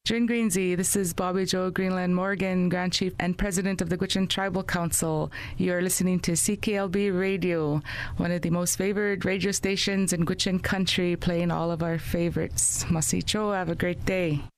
Jern Greensey, this is Bobby Joe Greenland Morgan, Grand Chief and President of the Gwich'in Tribal Council. You are listening to CKLB Radio, one of the most favored radio stations in Gwich'in country, playing all of our favorites. Masicho, have a great day.